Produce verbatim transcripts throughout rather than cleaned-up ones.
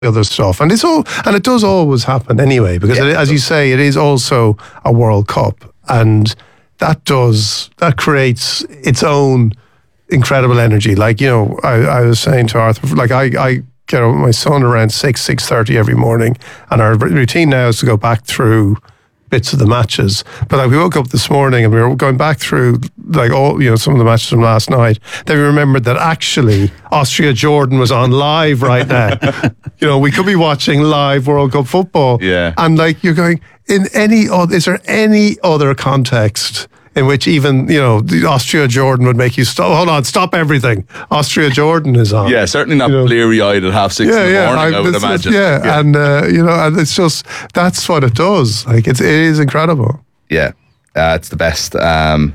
other stuff, and it's all, and it does always happen anyway, because Yeah, it, as you say, it is also a World Cup, and that does that creates its own incredible energy. Like, you know, I, I was saying to Arthur, like I, I get up with my son around six six thirty every morning, and our routine now is to go back through bits of the matches. But like, we woke up this morning and we were going back through like all, you know, some of the matches from last night. Then we remembered that actually Austria Jordan was on live right now. You know, we could be watching live World Cup football. Yeah. And like, you're going, in any other, is there any other context in which even, you know, the Austria Jordan would make you stop? Hold on, stop everything. Austria Jordan is on. Yeah, certainly not You know, bleary-eyed at half six yeah, in the yeah, morning, I, I would it's- imagine. Yeah, yeah. and uh, you know, and it's just, that's what it does. Like, it's, it is incredible. Yeah, uh, it's the best. Um,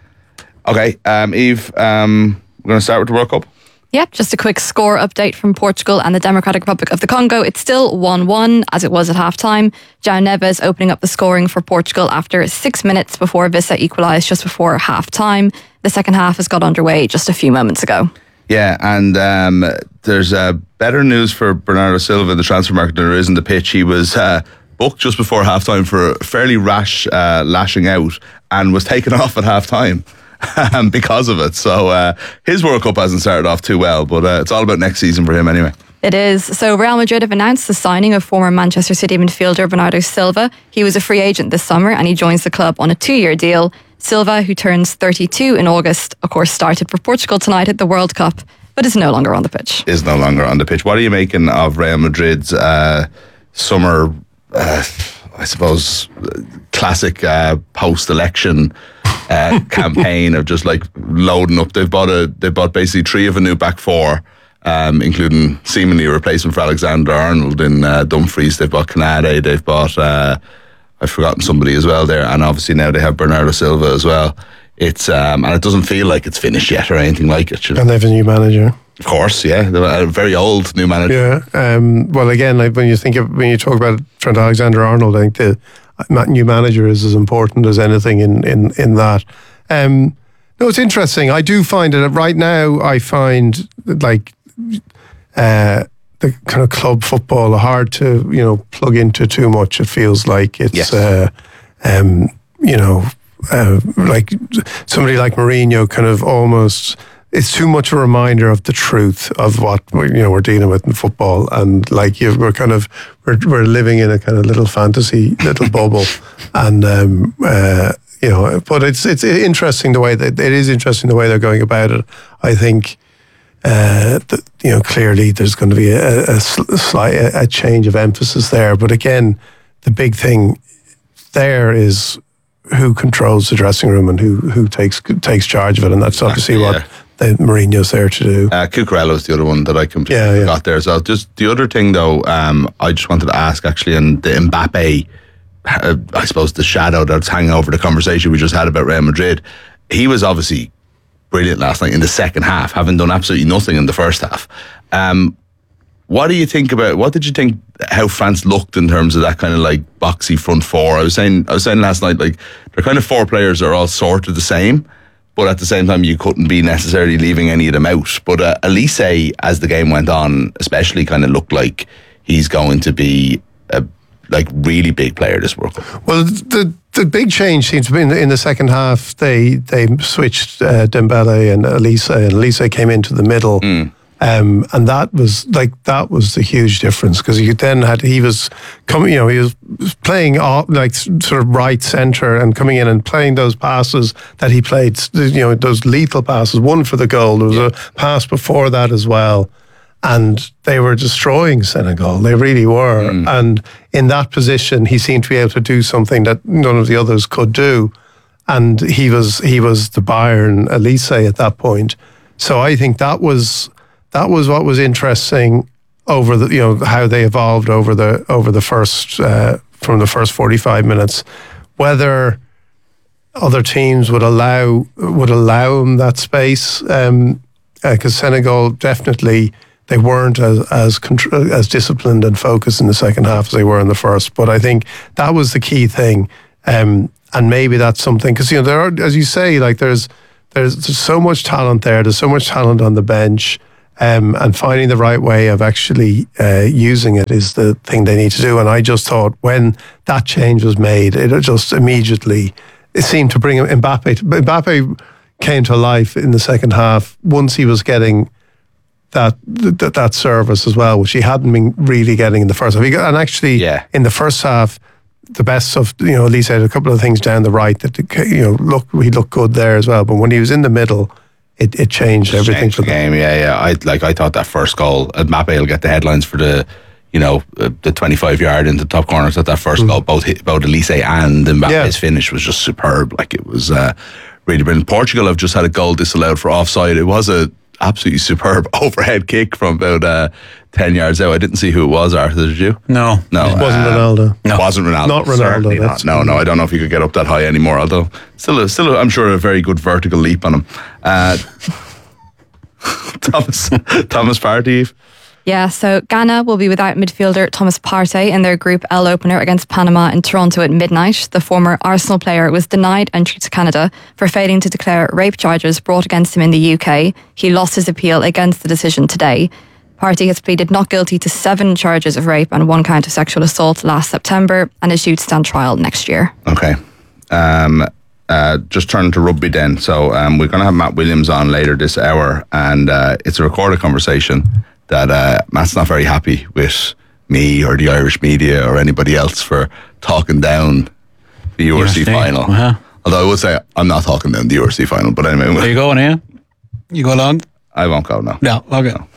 okay, um, Eve, um, we're going to start with the World Cup. Yep, just a quick score update from Portugal and the Democratic Republic of the Congo. It's still one one, as it was at half-time. João Neves opening up the scoring for Portugal after six minutes before Vissa equalised just before half-time. The second half has got underway just a few moments ago. Yeah, and um, there's uh, better news for Bernardo Silva in the transfer market than there is in the pitch. He was uh, booked just before halftime for a fairly rash uh, lashing out and was taken off at halftime um, because of it. So uh, his World Cup hasn't started off too well, but uh, it's all about next season for him anyway. It is. So Real Madrid have announced the signing of former Manchester City midfielder Bernardo Silva. He was a free agent this summer and he joins the club on a two-year deal. Silva, who turns thirty-two in August, of course started for Portugal tonight at the World Cup, but is no longer on the pitch. Is no longer on the pitch. What are you making of Real Madrid's uh, summer, uh, I suppose, classic uh, post-election uh, campaign of just like loading up? They've bought a, they bought basically three of a new back four, um, including seemingly a replacement for Alexander-Arnold in uh, Dumfries. They've bought Canade. They've bought, uh, I've forgotten somebody as well there, and obviously now they have Bernardo Silva as well. It's um, and it doesn't feel like it's finished yet or anything like it. You know? And they have a new manager. Of course, yeah, they're a very old new manager. Yeah. Um, well, again, like when you think of, when you talk about Trent Alexander-Arnold, I think the new manager is as important as anything in in in that. Um, no, it's interesting. I do find it right now. I find like uh, the kind of club football hard to, you know, plug into too much. It feels like it's Yes. uh, um, you know, uh, like somebody like Mourinho kind of almost. It's too much a reminder of the truth of what, you know, we're dealing with in football, and like you, we're kind of we're we're living in a kind of little fantasy, little bubble, and um, uh, you know, but it's it's interesting the way that it is interesting the way they're going about it. I think, uh, that, you know, clearly there's going to be a, a slight a change of emphasis there, but again, the big thing there is who controls the dressing room and who who takes takes charge of it, and that's obviously Yeah. what the Mourinho's there to do. Uh, Cucurella was the other one that I completely Yeah, yeah. forgot there. So just the other thing though, um, I just wanted to ask actually, and the Mbappe, uh, I suppose the shadow that's hanging over the conversation we just had about Real Madrid, he was obviously brilliant last night in the second half, having done absolutely nothing in the first half. Um, what do you think about, what did you think how France looked in terms of that kind of like boxy front four? I was saying, I was saying last night, like they're kind of four players that are all sort of the same, but at the same time, you couldn't be necessarily leaving any of them out. But uh, Elise, as the game went on, especially kind of looked like he's going to be a like really big player this World Cup. Well, the the big change seems to be in the, in the second half. They they switched uh, Dembele and Elise, and Elise came into the middle. Mm. Um, and that was like that was the huge difference, because you then had he was coming, you know, he was playing all, like sort of right centre and coming in and playing those passes that he played, you know, those lethal passes. One for the goal. There was Yeah. a pass before that as well, and they were destroying Senegal. They really were. Mm. And in that position, he seemed to be able to do something that none of the others could do. And he was he was the Bayern Elise at that point. So I think that was. That was what was interesting over the, you know, how they evolved over the over the first uh, from the first forty-five minutes. Whether other teams would allow would allow them that space, because um, uh, Senegal definitely they weren't as as contr- as disciplined and focused in the second half as they were in the first. But I think that was the key thing, um, and maybe that's something, because you know there are, as you say, like there's there's, there's so much talent there. There's so much talent on the bench. Um, and finding the right way of actually uh, using it is the thing they need to do. And I just thought when that change was made, it just immediately, it seemed to bring Mbappe. Mbappe came to life in the second half once he was getting that that, that service as well, which he hadn't been really getting in the first half. He got, and actually, Yeah. in the first half, the best stuff, you know, Lisa had a couple of things down the right that, you know, look, he looked good there as well. But when he was in the middle, It, it changed Just everything changed for the them. game. Yeah, yeah. I like. I thought that first goal, Mbappe will get the headlines for the, you know, uh, the twenty-five yard into the top corner. So that first mm. goal, both hit, both Elise and Mbappe's yeah. finish was just superb. Like it was uh, really brilliant. Portugal have just had a goal disallowed for offside. It was a absolutely superb overhead kick from about uh, ten yards out. I didn't see who it was, Arthur. Did you? No, no. It wasn't uh, Ronaldo. No, it wasn't Ronaldo. Not Ronaldo. Not. No, no. I don't know if he could get up that high anymore. Although still, a, still, a, I'm sure a very good vertical leap on him. Uh, Thomas Thomas Partey. Yeah, so Ghana will be without midfielder Thomas Partey in their Group L opener against Panama in Toronto at midnight. The former Arsenal player was denied entry to Canada for failing to declare rape charges brought against him in the U K. He lost his appeal against the decision today. Partey has pleaded not guilty to seven charges of rape and one count of sexual assault last September and is due to stand trial next year. Okay. Um, uh, just turning to rugby then. So um, we're going to have Matt Williams on later this hour, and uh, it's a recorded conversation that uh, Matt's not very happy with me or the Irish media or anybody else for talking down the U R C U R C final. Uh-huh. Although I would say I'm not talking down the U R C final, but anyway. Are you going, yeah? You go along? I won't go now. No, okay. No.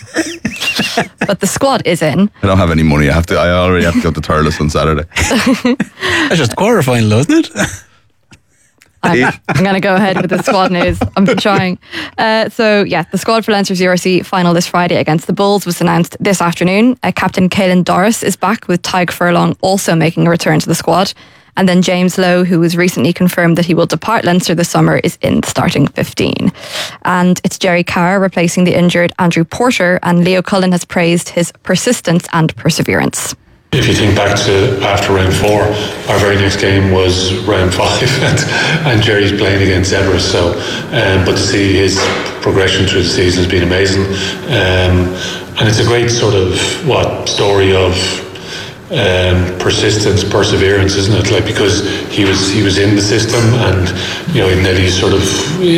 But the squad is in. I don't have any money. I have to. I already have to go to Thurles on Saturday. That's just the quarter final, isn't it? I'm, I'm going to go ahead with the squad news. I'm trying. Uh, so, yeah, the squad for Leinster's U R C final this Friday against the Bulls was announced this afternoon. Uh, Captain Caelan Doris is back, with Tyg Furlong also making a return to the squad. And then James Lowe, who was recently confirmed that he will depart Leinster this summer, is in the starting fifteen. And it's Jerry Carr replacing the injured Andrew Porter, and Leo Cullen has praised his persistence and perseverance. If you think back to after round four, our very next game was round five, and, and Jerry's playing against Zebras. So, um, but to see his progression through the season has been amazing, um, and it's a great sort of what story of um, persistence, perseverance, isn't it? Like, because he was he was in the system, and you know, even that he's sort of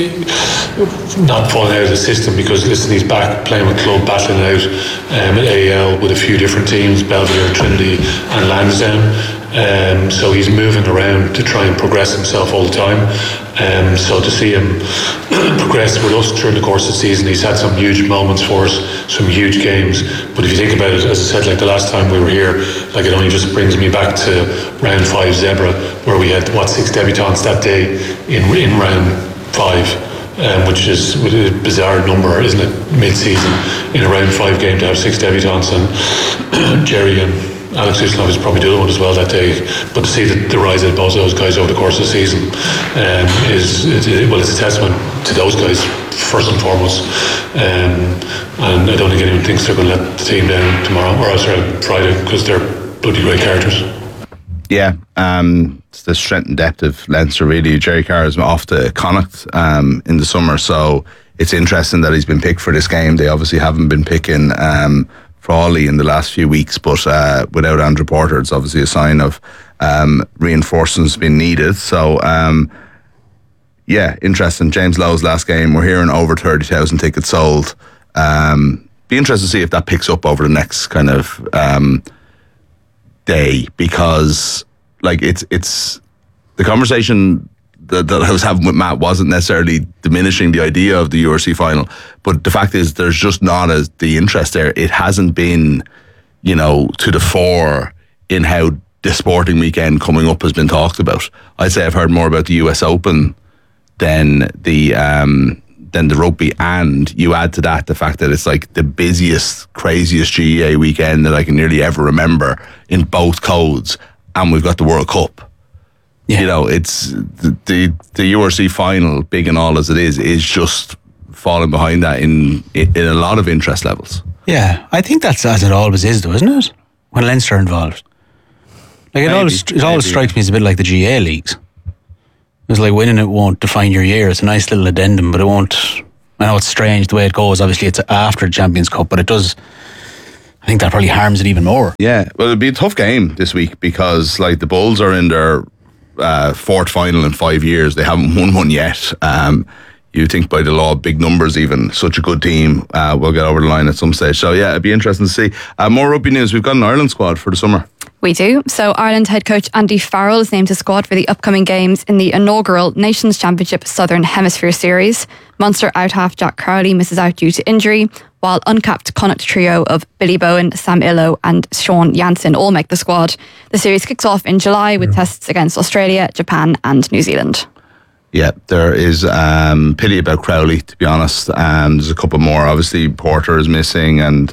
not falling out of the system, because listen, he's back playing with club, battling out um, at A L with a few different teams, Belvedere, Trinity and Lansdowne. Um, so he's moving around to try and progress himself all the time. Um, so to see him progress with us during the course of the season, he's had some huge moments for us, some huge games. But if you think about it, as I said, like the last time we were here, like it only just brings me back to round five Zebra, where we had what six debutants that day in in round five. Um, which is a bizarre number, isn't it? Mid-season in a round five game to have six debutants, and Jerry and Alex Uslanov is probably the other one as well that day. But to see the, the rise of both of those guys over the course of the season um, is, it, well, it's a testament to those guys first and foremost. Um, and I don't think anyone thinks they're going to let the team down tomorrow or sorry, Friday, because they're bloody great characters. Yeah, um, it's the strength and depth of Leinster, really. Jerry Carr is off to Connacht um, in the summer, so it's interesting that he's been picked for this game. They obviously haven't been picking um, Frawley in the last few weeks, but uh, without Andrew Porter, it's obviously a sign of um, reinforcements being needed. So, um, yeah, interesting. James Lowe's last game, we're hearing over thirty thousand tickets sold. Um, be interested to see if that picks up over the next kind of Um, day, because like it's it's the conversation that, that I was having with Matt wasn't necessarily diminishing the idea of the U R C final, but the fact is there's just not as the interest there. It hasn't been, you know, to the fore in how the sporting weekend coming up has been talked about. I'd say I've heard more about the U S Open than the um than the rugby, and you add to that the fact that it's like the busiest, craziest G A A weekend that I can nearly ever remember in both codes, and we've got the World Cup. Yeah. You know, it's the, the the U R C final, big and all as it is, is just falling behind that in in a lot of interest levels. Yeah, I think that's as it always is, though, isn't it? When Leinster are involved, like it maybe, always it maybe. always strikes me as a bit like the G A A leagues. It's like winning it won't define your year. It's a nice little addendum, but it won't I know it's strange the way it goes. Obviously, it's after Champions Cup, but it does. I think that probably harms it even more. Yeah, well, it'll be a tough game this week because, like, the Bulls are in their uh, fourth final in five years. They haven't won one yet. Um, you think by the law of big numbers, even such a good team uh, will get over the line at some stage. So yeah, it'd be interesting to see. Uh, more rugby news. We've got an Ireland squad for the summer. We do. So Ireland head coach Andy Farrell is named to squad for the upcoming games in the inaugural Nations Championship Southern Hemisphere Series. Munster out half Jack Crowley misses out due to injury, while uncapped Connacht trio of Billy Bowen, Sam Illo and Sean Jansen all make the squad. The series kicks off in July with tests against Australia, Japan and New Zealand. Yeah, there is um, pity about Crowley, to be honest. Um, there's a couple more. Obviously, Porter is missing and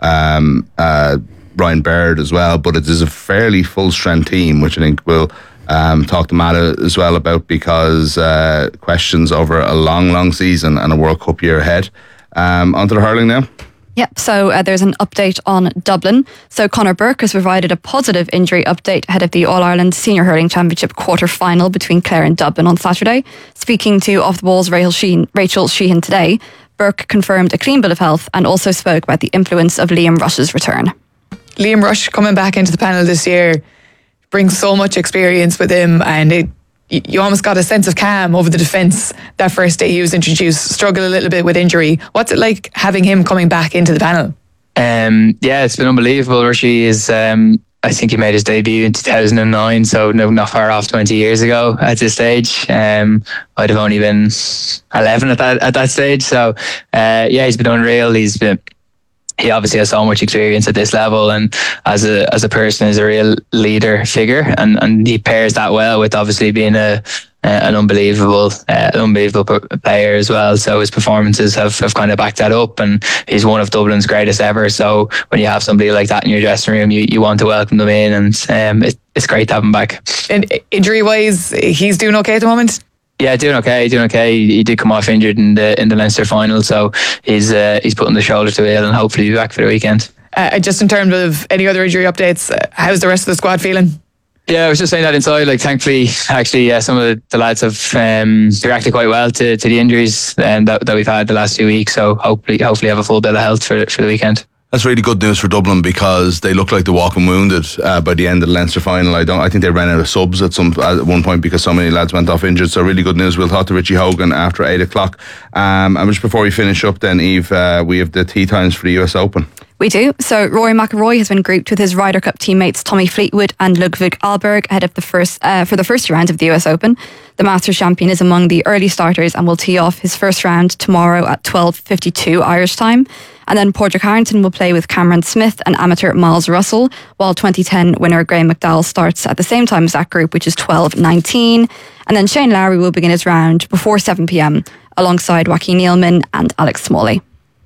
um, uh, Ryan Baird as well. But it is a fairly full-strength team, which I think we'll um, talk to Matt as well about, because uh, questions over a long, long season and a World Cup year ahead. Um, on to the hurling now. Yep, so uh, there's an update on Dublin. So Conor Burke has provided a positive injury update ahead of the All-Ireland Senior Hurling Championship quarter-final between Clare and Dublin on Saturday. Speaking to Off the Ball's Rachel Sheehan, Rachel Sheehan today, Burke confirmed a clean bill of health and also spoke about the influence of Liam Rush's return. Liam Rush coming back into the panel this year brings so much experience with him, and it you almost got a sense of calm over the defence that first day he was introduced. Struggled a little bit with injury. What's it like having him coming back into the panel? Um, yeah, it's been unbelievable. Rushy is, um, I think he made his debut in two thousand nine, so no, not far off twenty years ago at this stage. Um, I'd have only been eleven at that at that stage. So uh, yeah, he's been unreal. He's been. He obviously has so much experience at this level, and as a as a person is a real leader figure, and, and he pairs that well with obviously being a uh, an unbelievable uh, unbelievable player as well. So his performances have, have kind of backed that up, and he's one of Dublin's greatest ever. So when you have somebody like that in your dressing room, you, you want to welcome them in, and um, it, it's great to have him back. And injury wise, he's doing okay at the moment? Yeah, doing okay, doing okay. He, he did come off injured in the in the Leinster final, so he's uh, he's putting the shoulder to wheel and hopefully be back for the weekend. Uh, just in terms of any other injury updates, uh, how's the rest of the squad feeling? Yeah, I was just saying that inside. Like, thankfully, actually, yeah, some of the, the lads have um, reacted quite well to, to the injuries um, that that we've had the last two weeks. So hopefully, hopefully, have a full bit of health for for the weekend. That's really good news for Dublin, because they look like they're walking wounded uh, by the end of the Leinster final. I don't. I think they ran out of subs at some at one point because so many lads went off injured. So really good news. We'll talk to Richie Hogan after eight o'clock. Um, and just before we finish up, then Eve, uh, we have the tee times for the U S Open. We do. So Rory McIlroy has been grouped with his Ryder Cup teammates Tommy Fleetwood and Ludwig Ahlberg ahead of the first uh, for the first round of the U S Open. The Masters champion is among the early starters and will tee off his first round tomorrow at twelve fifty-two Irish time. And then Padraig Harrington will play with Cameron Smith and amateur Miles Russell, while twenty ten winner Graham McDowell starts at the same time as that group, which is twelve nineteen. And then Shane Lowry will begin his round before seven p.m. alongside Joaquin Nealman and Alex Smalley.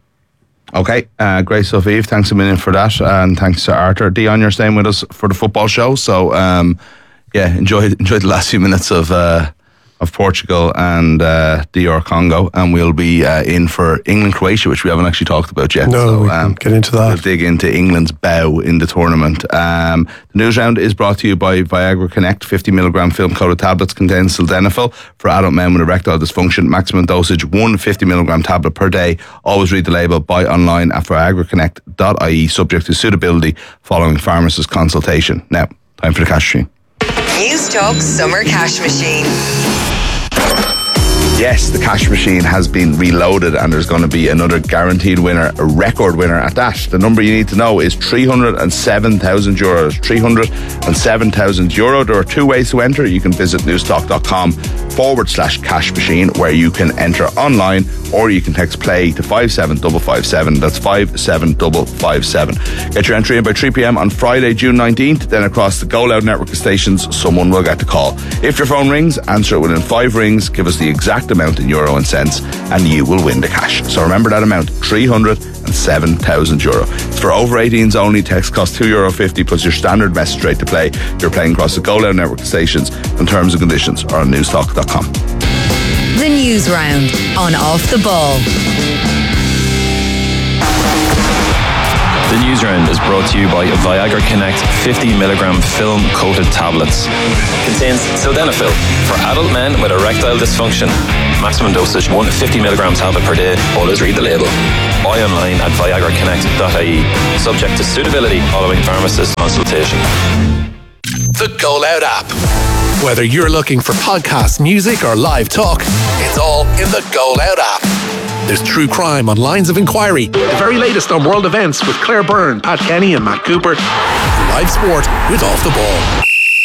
Okay, uh, great stuff, Eve. Thanks a million for that, and thanks to Arthur. Dion, you're staying with us for the football show, so um, yeah, enjoy enjoy the last few minutes of uh, of Portugal and uh, D R Congo, and we'll be uh, in for England Croatia, which we haven't actually talked about yet. No, so, we can um, get into that. We'll dig into England's bow in the tournament. Um, the news round is brought to you by Viagra Connect. fifty milligram film coated tablets contain sildenafil for adult men with erectile dysfunction. Maximum dosage one fifty milligram tablet per day. Always read the label. Buy online at viagra connect dot I E, subject to suitability following pharmacist consultation. Now, time for the cash machine. News Talk Summer Cash Machine. Yes, the cash machine has been reloaded, and there's going to be another guaranteed winner, a record winner at that. The number you need to know is three hundred seven thousand euros. three hundred seven thousand euro. There are two ways to enter. You can visit newstalk.com forward slash cash machine, where you can enter online, or you can text play to five seven five five seven. That's five seven five five seven. Get your entry in by three p.m. on Friday, June nineteenth. Then across the Go Loud network of stations, someone will get the call. If your phone rings, answer it within five rings. Give us the exact amount in euro and cents, and you will win the cash. So remember that amount, three hundred seven thousand euro. It's for over eighteens only. Text costs two euro fifty plus your standard message rate to play. You're playing across the Go Loud network of stations, and terms and conditions are on newstalk dot com. The News Round on Off the Ball. The news round is brought to you by Viagra Connect fifty milligram film coated tablets. Contains sildenafil for adult men with erectile dysfunction. Maximum dosage one fifty milligram tablet per day. Always read the label. Buy online at viagra connect dot I E. Subject to suitability following pharmacist consultation. The Go Loud app. Whether you're looking for podcasts, music, or live talk, it's all in the Go Loud app. There's true crime on Lines of Inquiry, the very latest on world events with Claire Byrne, Pat Kenny, and Matt Cooper, live sport with Off the Ball.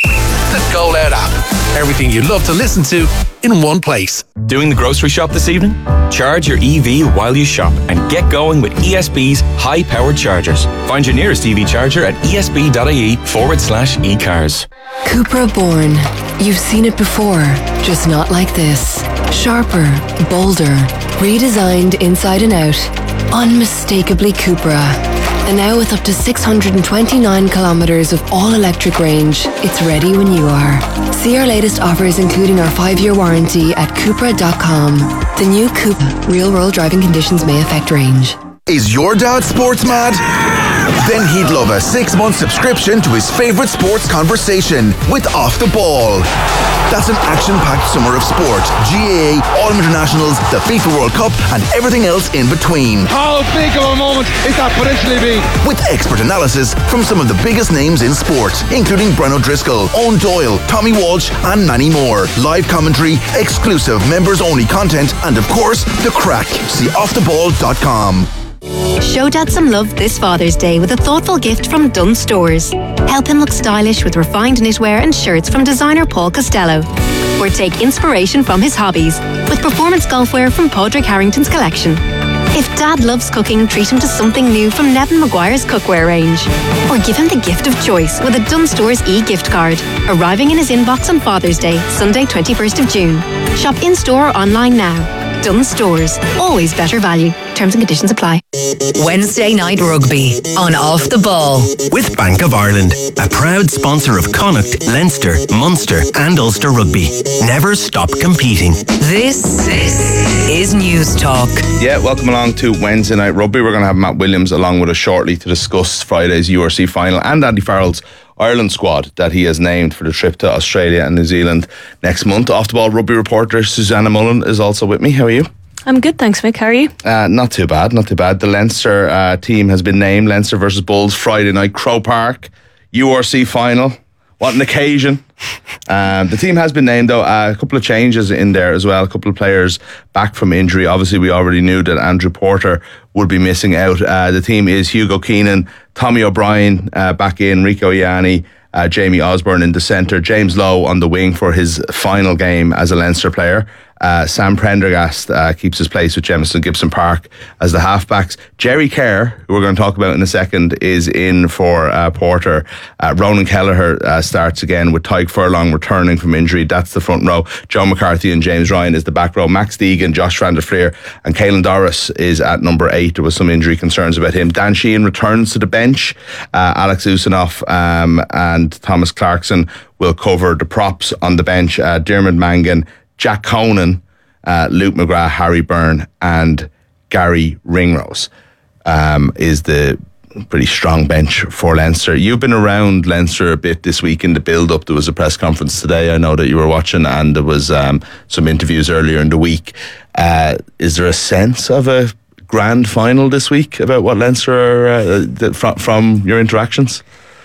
The Go Loud app. Everything you love to listen to in one place. Doing the grocery shop this evening? Charge your E V while you shop and get going with E S B's high-powered chargers. Find your nearest E V charger at esb.ie forward slash e-cars. Cupra Born. You've seen it before, just not like this. Sharper, bolder, redesigned inside and out. Unmistakably Cupra. And now with up to six hundred twenty-nine kilometres of all-electric range, it's ready when you are. See our latest offers including our five-year warranty at Cupra dot com. The new Cupra. Real-world driving conditions may affect range. Is your dad sports mad? Then he'd love a six-month subscription to his favourite sports conversation with Off the Ball. That's an action-packed summer of sport, G A A, Autumn Internationals, the FIFA World Cup, and everything else in between. How big of a moment is that potentially be? With expert analysis from some of the biggest names in sport, including Brian O'Driscoll, Owen Doyle, Tommy Walsh, and many more. Live commentary, exclusive members-only content, and of course, the crack. See off the ball dot com. Show Dad some love this Father's Day with a thoughtful gift from Dunnes Stores. Help him look stylish with refined knitwear and shirts from designer Paul Costello. Or take inspiration from his hobbies with performance golfwear from Padraig Harrington's collection. If Dad loves cooking, treat him to something new from Nevin Maguire's cookware range. Or give him the gift of choice with a Dunnes Stores e-gift card, arriving in his inbox on Father's Day, Sunday twenty-first of June. Shop in-store or online now. Dunnes Stores. Always better value. Terms and conditions apply. Wednesday night rugby on Off the Ball. With Bank of Ireland, a proud sponsor of Connacht, Leinster, Munster and Ulster Rugby. Never stop competing. This, this is News Talk. Yeah, welcome along to Wednesday Night Rugby. We're going to have Matt Williams along with us shortly to discuss Friday's U R C final and Andy Farrell's Ireland squad that he has named for the trip to Australia and New Zealand next month. Off the Ball rugby reporter Susanna Mullen is also with me. How are you? I'm good, thanks, Mick. How are you? Uh, not too bad, not too bad. The Leinster uh, team has been named. Leinster versus Bulls Friday night, Crow Park, U R C final. What an occasion. Um, the team has been named, though. Uh, a couple of changes in there as well. A couple of players back from injury. Obviously, we already knew that Andrew Porter would be missing out. Uh, the team is Hugo Keenan, Tommy O'Brien uh, back in, Rico Ianni, uh, Jamie Osborne in the centre, James Lowe on the wing for his final game as a Leinster player. Uh, Sam Prendergast uh, keeps his place with Jemison Gibson Park as the halfbacks. Jerry Kerr, who we're going to talk about in a second, is in for uh, Porter. Uh, Ronan Kelleher uh, starts again with Tyke Furlong returning from injury. That's the front row. Joe McCarthy and James Ryan is the back row. Max Deegan, Josh van der Fleer and Caelan Doris is at number eight. There was some injury concerns about him. Dan Sheehan returns to the bench. Uh, Alex Usinoff um, and Thomas Clarkson will cover the props on the bench. Uh, Dermot Mangan, Jack Conan, uh, Luke McGrath, Harry Byrne and Gary Ringrose um, is the pretty strong bench for Leinster. You've been around Leinster a bit this week in the build-up. There was a press conference today I know that you were watching, and there was um, some interviews earlier in the week. Uh, is there a sense of a grand final this week about what Leinster are uh, from, from your interactions?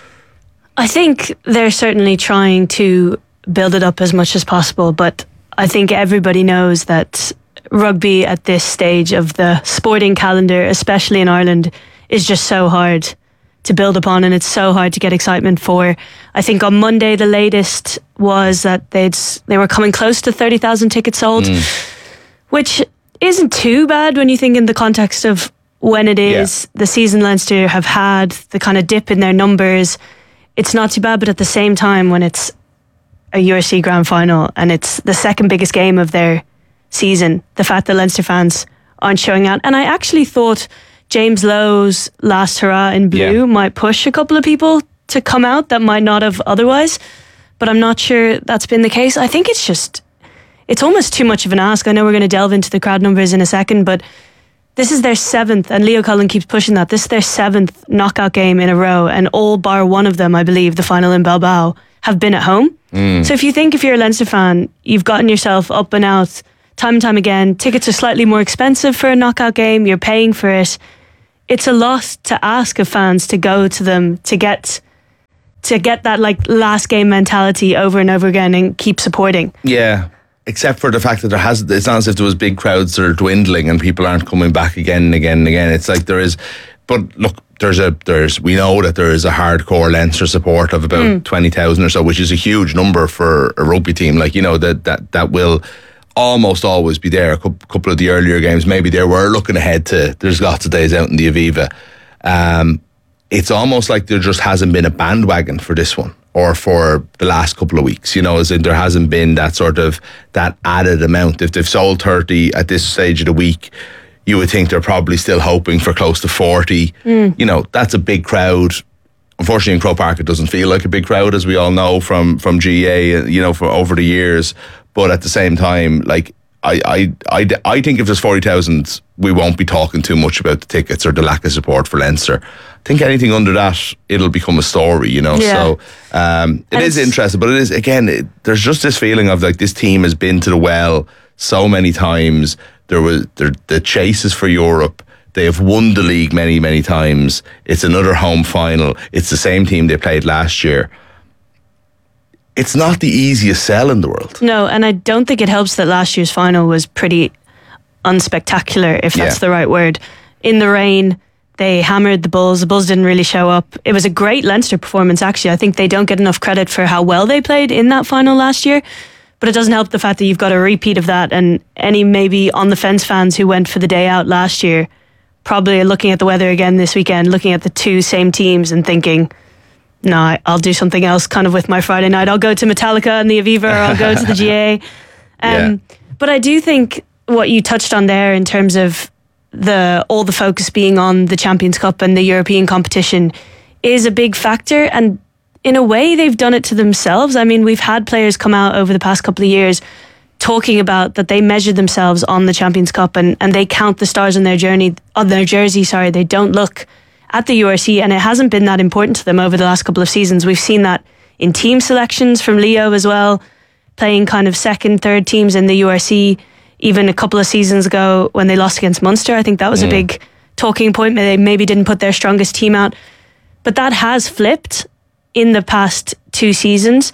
I think they're certainly trying to build it up as much as possible, but I think everybody knows that rugby at this stage of the sporting calendar, especially in Ireland, is just so hard to build upon, and it's so hard to get excitement for. I think on Monday the latest was that they'd they were coming close to thirty thousand tickets sold, mm. which isn't too bad when you think in the context of when it is yeah. the season Leinster have had, the kind of dip in their numbers. It's not too bad, but at the same time, when it's a U R C Grand Final and it's the second biggest game of their season, the fact that Leinster fans aren't showing out. And I actually thought James Lowe's last hurrah in blue yeah. might push a couple of people to come out that might not have otherwise, but I'm not sure that's been the case. I think it's just, it's almost too much of an ask. I know we're going to delve into the crowd numbers in a second, but this is their seventh, and Leo Cullen keeps pushing that, this is their seventh knockout game in a row, and all bar one of them, I believe, the final in Bilbao, have been at home. Mm. So if you think if you're a Leinster fan, you've gotten yourself up and out time and time again, tickets are slightly more expensive for a knockout game, you're paying for it, it's a lot to ask of fans to go to them, to get to get that like last game mentality over and over again and keep supporting. Yeah, except for the fact that there has, it's not as if there was big crowds that are dwindling and people aren't coming back again and again and again. It's like there is, but look, there's a, there's, we know that there is a hardcore Leinster support of about mm. twenty thousand or so, which is a huge number for a rugby team. Like, you know, that, that, that will almost always be there. A couple of the earlier games, maybe they were looking ahead to, there's lots of days out in the Aviva. Um, it's almost like there just hasn't been a bandwagon for this one or for the last couple of weeks, you know, as in there hasn't been that sort of, that added amount. If they've sold thirty at this stage of the week, you would think they're probably still hoping for close to forty. Mm. You know, that's a big crowd. Unfortunately, in Croke Park, it doesn't feel like a big crowd, as we all know from, from G A A, you know, for over the years. But at the same time, like, I, I, I, I think if there's forty thousand, we won't be talking too much about the tickets or the lack of support for Leinster. I think anything under that, it'll become a story, you know. Yeah. So um, it and is interesting, but it is, again, it, there's just this feeling of like this team has been to the well so many times. There was there, the chases for Europe. They have won the league many, many times. It's another home final. It's the same team they played last year. It's not the easiest sell in the world. No, and I don't think it helps that last year's final was pretty unspectacular, if that's yeah. the right word. In the rain, they hammered the Bulls. The Bulls didn't really show up. It was a great Leinster performance, actually. I think they don't get enough credit for how well they played in that final last year. But it doesn't help the fact that you've got a repeat of that, and any maybe on the fence fans who went for the day out last year probably are looking at the weather again this weekend, looking at the two same teams and thinking, no, I'll do something else kind of with my Friday night. I'll go to Metallica and the Aviva, or I'll go to the G A. Um, yeah. But I do think what you touched on there in terms of the all the focus being on the Champions Cup and the European competition is a big factor. And in a way, they've done it to themselves. I mean, we've had players come out over the past couple of years talking about that they measure themselves on the Champions Cup and, and they count the stars on their journey, on their jersey, sorry. They don't look at the U R C, and it hasn't been that important to them over the last couple of seasons. We've seen that in team selections from Leo as well, playing kind of second, third teams in the U R C. Even a couple of seasons ago when they lost against Munster, I think that was mm. a big talking point. They maybe didn't put their strongest team out. But that has flipped in the past two seasons,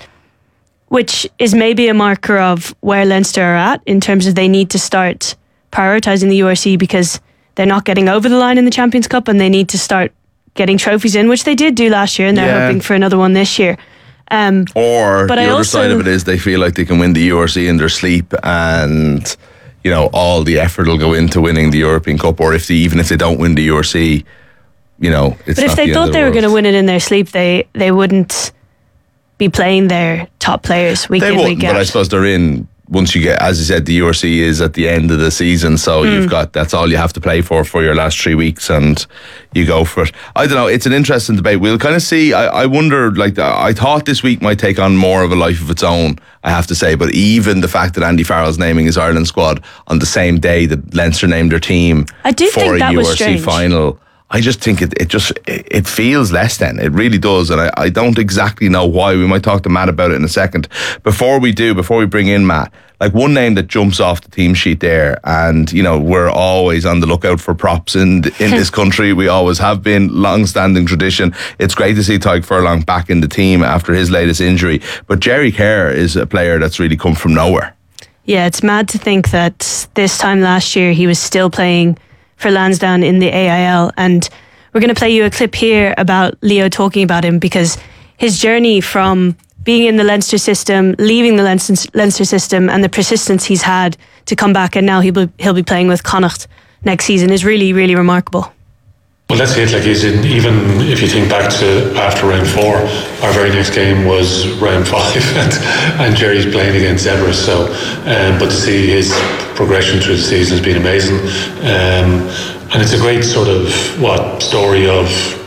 which is maybe a marker of where Leinster are at in terms of they need to start prioritising the U R C because they're not getting over the line in the Champions Cup and they need to start getting trophies in, which they did do last year, and they're yeah. hoping for another one this year. Um, or but the I other also, side of it is they feel like they can win the U R C in their sleep, and you know all the effort will go into winning the European Cup. Or if they, even if they don't win the U R C, you know, it's but if not they the thought end they of were the going to world. win it in their sleep, they they wouldn't be playing their top players week They in, wouldn't, week out. but I suppose they're in. Once you get, as you said, the U R C is at the end of the season, so mm. you've got, that's all you have to play for for your last three weeks, and you go for it. I don't know, it's an interesting debate. We'll kind of see. I, I wonder, like, I thought this week might take on more of a life of its own, I have to say, but even the fact that Andy Farrell's naming his Ireland squad on the same day that Leinster named their team I do for think a that U R C was strange. final, I just think it, it just it, it feels less than. It really does. And I, I don't exactly know why. We might talk to Matt about it in a second. Before we do, before we bring in Matt, like one name that jumps off the team sheet there, and you know, we're always on the lookout for props in in this country. We always have been, long-standing tradition. It's great to see Tadhg Furlong back in the team after his latest injury. But Jerry Kerr is a player that's really come from nowhere. Yeah, it's mad to think that this time last year he was still playing for Lansdowne in the A I L, and we're going to play you a clip here about Leo talking about him, because his journey from being in the Leinster system, leaving the Leinster, Leinster system, and the persistence he's had to come back, and now he'll be, he'll be playing with Connacht next season is really, really remarkable. Well, that's it. Like, he's in, even if you think back to after round four, our very next game was round five, and, and Jerry's playing against Zebras. So, um, but to see his progression through the season has been amazing, um, and it's a great sort of what story of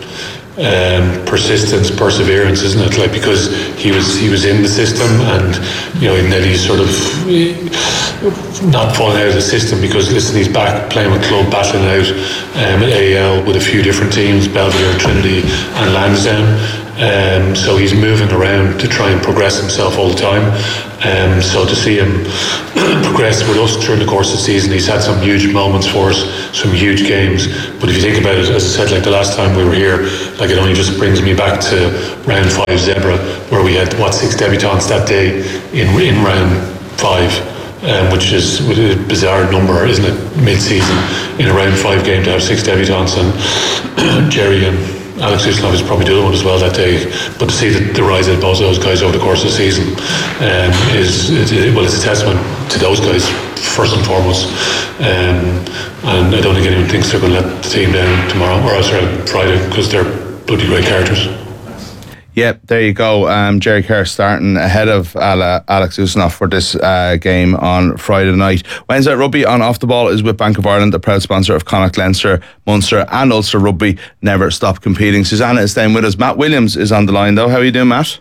um, persistence, perseverance, isn't it? Like, because he was he was in the system, and you know, in that he's sort of not falling out of the system, because listen, he's back playing with club, battling out um, at A E L with a few different teams, Belvedere, Trinity and Lansdowne. Um, so he's moving around to try and progress himself all the time. Um, so to see him progress with us during the course of the season, he's had some huge moments for us, some huge games. But if you think about it, as I said, like the last time we were here, like it only just brings me back to round five Zebra, where we had what six debutants that day in in round five. Um, which is a bizarre number, isn't it? Mid-season in a round five game to have six debutants, and Jerry and Alex Uslanov is probably the other one as well that day. But to see the, the rise of both those guys over the course of the season um, is, is well, it's a testament to those guys first and foremost. Um, and I don't think anyone thinks they're going to let the team down tomorrow or sorry, Friday, because they're bloody great characters. Yep, there you go. Um, Jerry Kerr starting ahead of Ala, Alex Uslanov for this uh, game on Friday night. Wednesday Rugby on Off the Ball is with Bank of Ireland, the proud sponsor of Connacht, Leinster, Munster and Ulster Rugby. Never stop competing. Susanna is staying with us. Matt Williams is on the line though. How are you doing, Matt?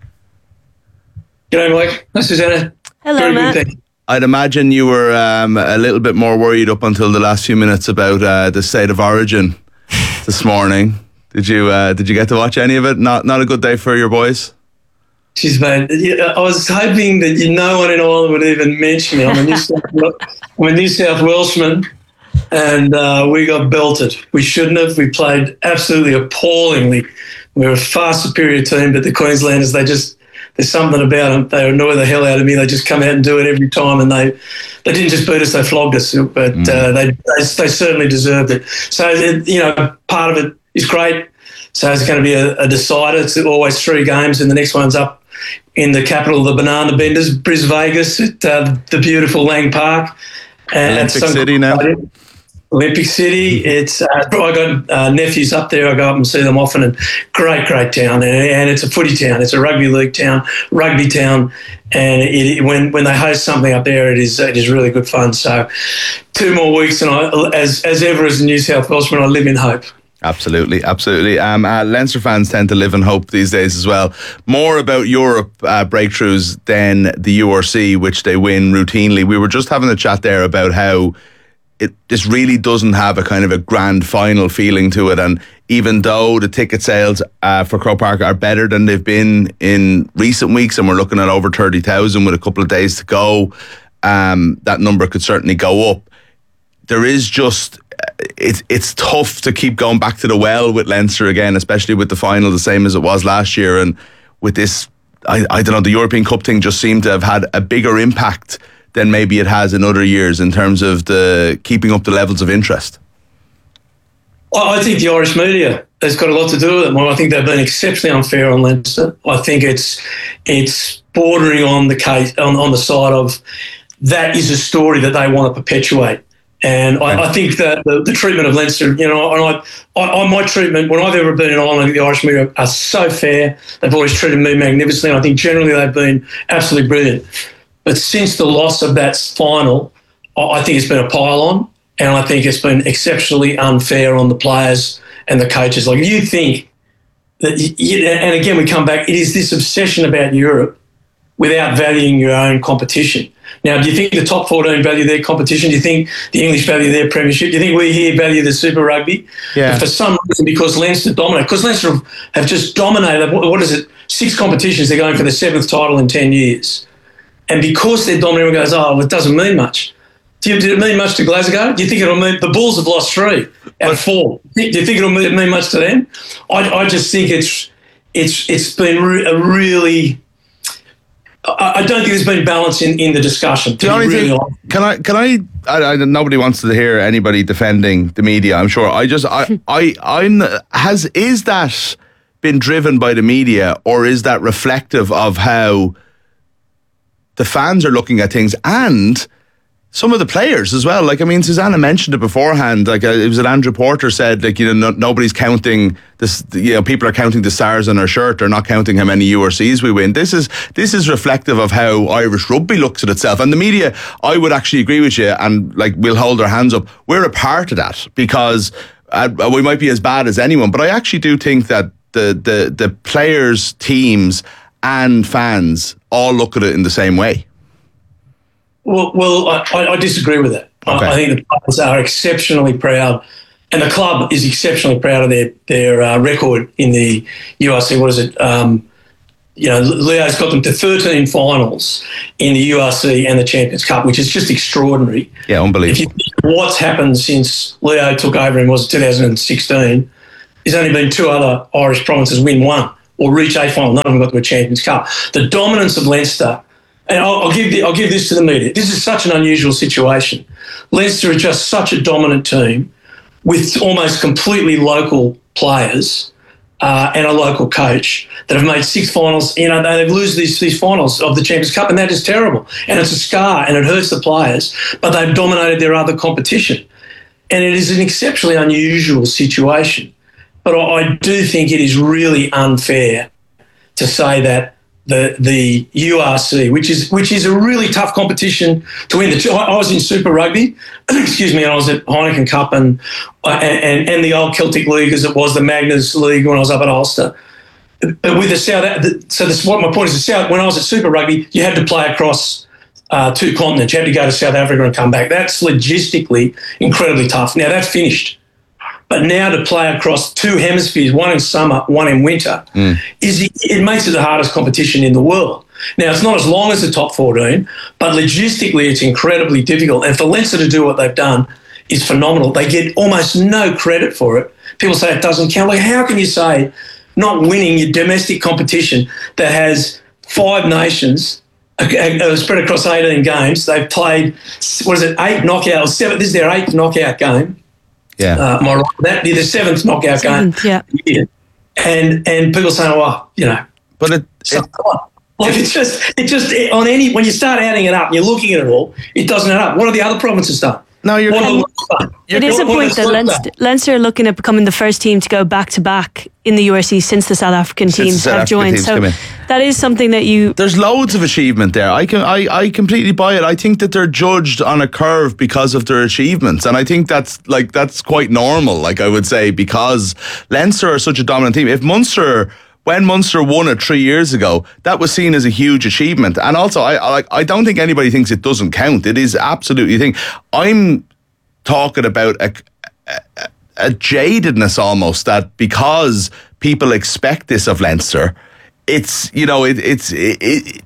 G'day, Mike. Hi, Susanna. Hello, Very Matt. good, thank you. I'd imagine you were um, a little bit more worried up until the last few minutes about uh, the state of origin this morning. Did you uh, did you get to watch any of it? Not not a good day for your boys? Jeez, mate. I was hoping that you, no one in Ireland would even mention me. I'm a New South, I'm a New South Welshman, and uh, we got belted. We shouldn't have. We played absolutely appallingly. We were a far superior team, but the Queenslanders, they just, there's something about them. They annoy the hell out of me. They just come out and do it every time, and they they didn't just beat us, they flogged us, but mm. uh, they, they they certainly deserved it. So, it, you know, part of it is great. So it's going to be a, a decider. It's always three games, and the next one's up in the capital of the banana benders, Bris Vegas, at uh, the beautiful Lang Park. And Olympic City now. Olympic City. It's uh, I got uh, nephews up there. I go up and see them often, and great, great town. And, and it's a footy town. It's a rugby league town, rugby town. And it, it, when when they host something up there, it is it is really good fun. So two more weeks, and I, as as ever as a New South Welshman, I live in hope. Absolutely, absolutely. Um, uh, Leinster fans tend to live in hope these days as well. More about Europe uh, breakthroughs than the U R C, which they win routinely. We were just having a chat there about how it this really doesn't have a kind of a grand final feeling to it. And even though the ticket sales uh, for Croke Park are better than they've been in recent weeks, and we're looking at over thirty thousand with a couple of days to go, um, that number could certainly go up. There is just... It's it's tough to keep going back to the well with Leinster again, especially with the final the same as it was last year. And with this, I, I don't know, the European Cup thing just seemed to have had a bigger impact than maybe it has in other years in terms of the keeping up the levels of interest. Well, I think the Irish media has got a lot to do with it. Well, I think they've been exceptionally unfair on Leinster. I think it's it's bordering on the case on, on the side of that is a story that they want to perpetuate. And I, I think that the, the treatment of Leinster, you know, and I, I, my treatment, when I've ever been in Ireland, the Irish media are so fair. They've always treated me magnificently. I think generally they've been absolutely brilliant. But since the loss of that final, I think it's been a pile-on, and I think it's been exceptionally unfair on the players and the coaches. Like, you think that, you, and again, we come back, it is this obsession about Europe without valuing your own competition. Now, do you think the top fourteen value their competition? Do you think the English value their premiership? Do you think we here value the Super Rugby? Yeah. But for some reason, because Leinster dominate, because Leinster have just dominated, what is it, six competitions, they're going for the seventh title in ten years. And because they're dominating, everyone goes, oh, well, it doesn't mean much. Do you, did it mean much to Glasgow? Do you think it'll mean, the Bulls have lost three out of four. Do you think it'll mean, mean much to them? I, I just think it's it's it's been re- a really... I don't think there's been balance in, in the discussion. The only really thing, can I, can I, I, I, nobody wants to hear anybody defending the media, I'm sure. I just, I, I, I'm, has, is that been driven by the media, or is that reflective of how the fans are looking at things and some of the players as well? Like, I mean, Susanna mentioned it beforehand. Like, uh, it was that Andrew Porter said, like, you know, no, nobody's counting this. You know, people are counting the stars on our shirt. They're not counting how many U R Cs we win. This is this is reflective of how Irish rugby looks at itself. And the media, I would actually agree with you. And like, we'll hold our hands up. We're a part of that because uh, we might be as bad as anyone. But I actually do think that the the the players, teams, and fans all look at it in the same way. Well, well, I, I disagree with that. Okay. I, I think the players are exceptionally proud, and the club is exceptionally proud of their their uh, record in the U R C. What is it? Um, you know, Leo's got them to thirteen finals in the U R C and the Champions Cup, which is just extraordinary. Yeah, unbelievable. If you think what's happened since Leo took over in was two thousand sixteen, there's only been two other Irish provinces win one or reach a final. None of them got to a Champions Cup. The dominance of Leinster. And I'll, I'll give the, I'll give this to the media. This is such an unusual situation. Leinster are just such a dominant team with almost completely local players uh, and a local coach that have made six finals. You know, they've lose these these finals of the Champions Cup, and that is terrible. And it's a scar, and it hurts the players. But they've dominated their other competition, and it is an exceptionally unusual situation. But I, I do think it is really unfair to say that the the U R C, which is which is a really tough competition to win. The, I was in Super Rugby, excuse me, and I was at Heineken Cup and, and and the old Celtic League as it was, the Magnus League when I was up at Ulster. But with the South, so this, what my point is, the South. When I was at Super Rugby, you had to play across uh, two continents. You had to go to South Africa and come back. That's logistically incredibly tough. Now that's finished. But now to play across two hemispheres, one in summer, one in winter, mm. is it makes it the hardest competition in the world. Now, it's not as long as the top fourteen, but logistically it's incredibly difficult. And for Leinster to do what they've done is phenomenal. They get almost no credit for it. People say it doesn't count. Like, how can you say not winning your domestic competition that has five nations uh, spread across eighteen games? They've played, what is it, eight knockouts, seven, this is their eighth knockout game. Yeah, uh, my right, that the seventh knockout seventh, game. Yeah, yeah. and and people saying, "Oh, you know," but it, so, it like it's just it just it, on any when you start adding it up, and you're looking at it all, it doesn't add up. What have the other provinces done? No, you're. What It is a point that Leinster, Leinster are looking at becoming the first team to go back to back in the U R C since the South African Since teams the South have African joined. teams So come in. that is something that you. There's loads of achievement there. I can I, I completely buy it. I think that they're judged on a curve because of their achievements, and I think that's like that's quite normal. Like I would say, because Leinster are such a dominant team. If Munster. When Munster won it three years ago, that was seen as a huge achievement. And also, I I, I don't think anybody thinks it doesn't count. It is absolutely a thing. I'm talking about a, a, a jadedness almost that because people expect this of Leinster, it's, you know, it, it's... It, it,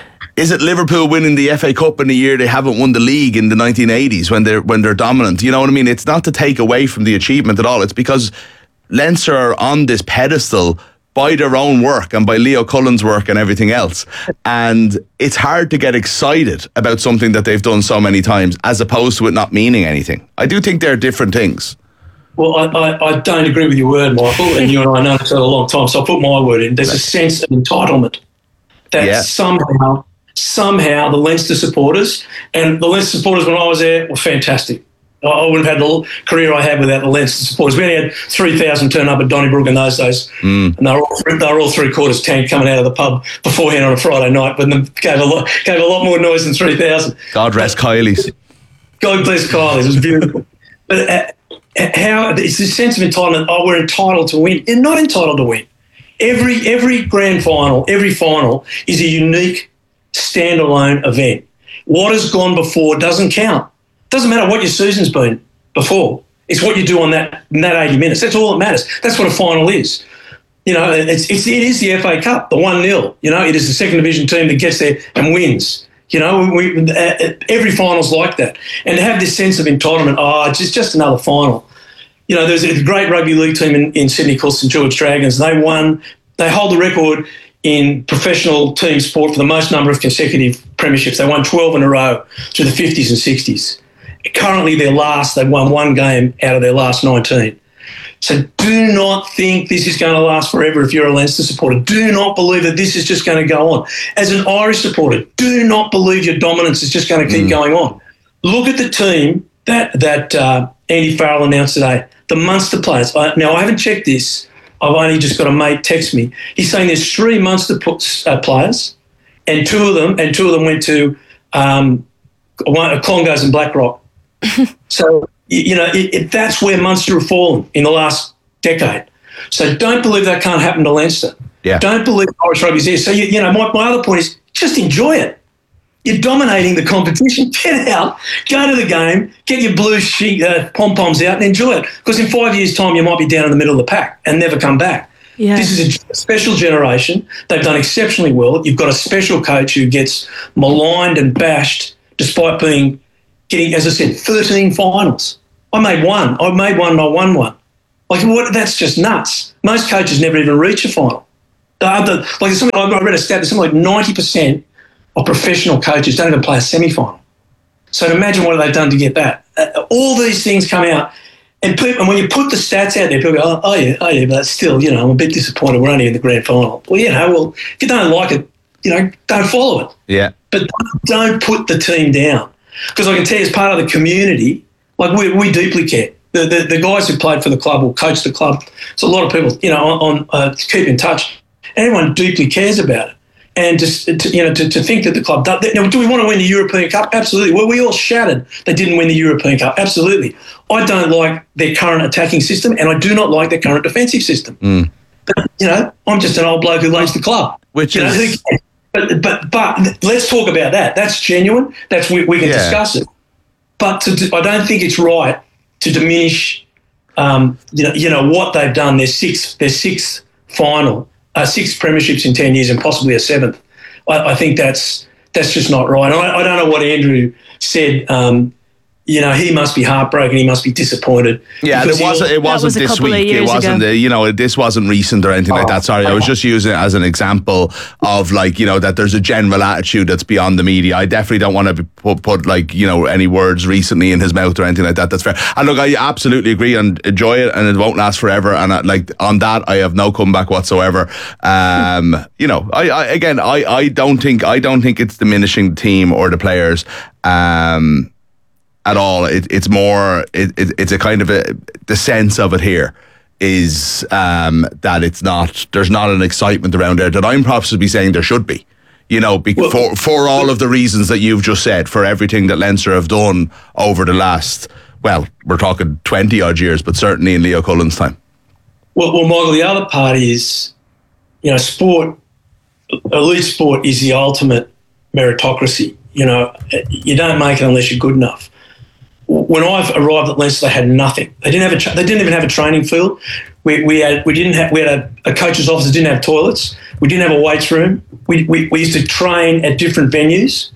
is it Liverpool winning the F A Cup in a year they haven't won the league in the nineteen eighties when they're, when they're dominant? You know what I mean? It's not to take away from the achievement at all. It's because Leinster are on this pedestal by their own work and by Leo Cullen's work and everything else. And it's hard to get excited about something that they've done so many times as opposed to it not meaning anything. I do think they're different things. Well, I, I, I don't agree with your word, Michael, and you and I know each other a long time, so I'll put my word in. There's a sense of entitlement that Yeah. somehow, somehow the Leinster supporters, and the Leinster supporters when I was there were fantastic. I wouldn't have had the career I had without the Leinster supporters. We only had three thousand turn up at Donnybrook in those days, Mm. and they were, all, they were all three quarters tanked coming out of the pub beforehand on a Friday night, but they gave a lot, gave a lot more noise than three thousand. God rest Kylie's. God bless Kylie's. It was beautiful. But uh, how it's this sense of entitlement. Oh, we're entitled to win. You're not entitled to win. Every every grand final, every final is a unique standalone event. What has gone before doesn't count. Doesn't matter what your season's been before. It's what you do on that in that eighty minutes. That's all that matters. That's what a final is. You know, it's, it's it is the F A Cup, the one nil. You know, it is the second division team that gets there and wins. You know, we, uh, every final's like that. And to have this sense of entitlement, oh, it's just, just another final. You know, there's a great rugby league team in, in Sydney called St George Dragons. They won, they hold the record in professional team sport for the most number of consecutive premierships. They won twelve in a row through the fifties and sixties. Currently, they're last. They've won one game out of their last nineteen. So do not think this is going to last forever if you're a Leinster supporter. Do not believe that this is just going to go on. As an Irish supporter, do not believe your dominance is just going to keep mm. going on. Look at the team that that uh, Andy Farrell announced today, the Munster players. I, now, I haven't checked this. I've only just got a mate text me. He's saying there's three Munster uh, players, and two of them, and two of them went to um, one, Clongowes and Blackrock. So, you know, it, it, that's where Munster have fallen in the last decade. So don't believe that can't happen to Leinster. Yeah. Don't believe Irish rugby's there. So, you, you know, my, my other point is just enjoy it. You're dominating the competition. Get out, go to the game, get your blue sheet, uh, pom-poms out and enjoy it. Because in five years' time, you might be down in the middle of the pack and never come back. Yeah. This is a special generation. They've done exceptionally well. You've got a special coach who gets maligned and bashed despite being, getting, as I said, thirteen finals. I made one. I made one and I won one. Like, what? That's just nuts. Most coaches never even reach a final. The, the, like, something, I read a stat, there's something like ninety percent of professional coaches don't even play a semi-final. So imagine what they've done to get that. Uh, all these things come out, and people, and when you put the stats out there, people go, oh, oh yeah, oh yeah, but still, you know, I'm a bit disappointed we're only in the grand final. Well, you know, well, if you don't like it, you know, don't follow it. Yeah. But don't put the team down. Because I can tell you, as part of the community, like we, we deeply care. The, the the guys who played for the club or coached the club, so a lot of people, you know, on, on uh, keep in touch. Everyone deeply cares about it. And just to, you know, to, to think that the club does, now, do we want to win the European Cup? Absolutely. Well, we all shouted they didn't win the European Cup. Absolutely. I don't like their current attacking system, and I do not like their current defensive system. Mm. But, you know, I'm just an old bloke who loves the club. Which you is, know, but but but let's talk about that. That's genuine. That's we, we can Yeah. discuss it. But to, I don't think it's right to diminish, um, you know, you know what they've done. Their sixth, their sixth final. Uh, six premierships in ten years and possibly a seventh. I, I think that's that's just not right. I, I don't know what Andrew said. Um, you know, he must be heartbroken. He must be disappointed. Yeah, it Because he- wasn't. It wasn't was a this couple of week. It years wasn't. ago. uh, You know, this wasn't recent or anything like that. Sorry, I was just using it as an example of like you know that there's a general attitude that's beyond the media. I definitely don't want to put, put like you know any words recently in his mouth or anything like that. That's fair. And look, I absolutely agree and enjoy it, and it won't last forever. And I, like on that, I have no comeback whatsoever. Um, you know, I, I again, I, I don't think I don't think it's diminishing the team or the players. Um, at all. It, it's more, it, it, it's a kind of a, the sense of it here is um, that it's not, there's not an excitement around there that I'm possibly saying there should be, you know, be, Well- for, for all of the reasons that you've just said, for everything that Leinster have done over the last, well, we're talking twenty odd years, but certainly in Leo Cullen's time. Well, well, Michael, the other part is, you know, sport, elite sport is the ultimate meritocracy. You know, you don't make it unless you're good enough. When I've arrived at Leinster, they had nothing. They didn't have a. Tra- they didn't even have a training field. We we had we didn't have we had a, a coach's office that didn't have toilets. We didn't have a weights room. We, we we used to train at different venues,